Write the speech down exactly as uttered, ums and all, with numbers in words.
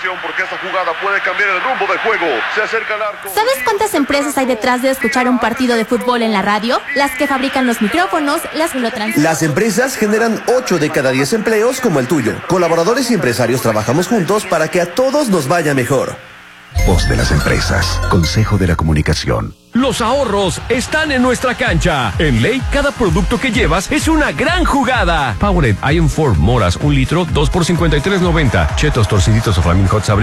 atención porque esta jugada puede cambiar el rumbo del juego. Se acerca al arco. ¿Sabes cuántas empresas hay detrás de escuchar un partido de fútbol en la radio? Las que fabrican los micrófonos, las que lo transmiten. Las empresas generan ocho de cada diez empleos como el tuyo. Colaboradores y empresarios trabajamos juntos para que a todos nos vaya mejor. Voz de las empresas. Consejo de la Comunicación. Los ahorros están en nuestra cancha. En Ley, cada producto que llevas es una gran jugada. Powerade Iron cuatro Moras, un litro, dos por cincuenta y tres noventa. Chetos torciditos o Flaming Hot Sabrina.